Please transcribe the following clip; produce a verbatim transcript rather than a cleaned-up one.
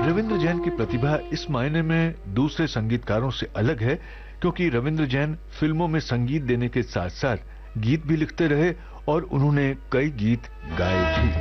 रविंद्र जैन की प्रतिभा इस मायने में दूसरे संगीतकारों से अलग है क्योंकि रविंद्र जैन फिल्मों में संगीत देने के साथ साथ गीत भी लिखते रहे और उन्होंने कई गीत गाए भी।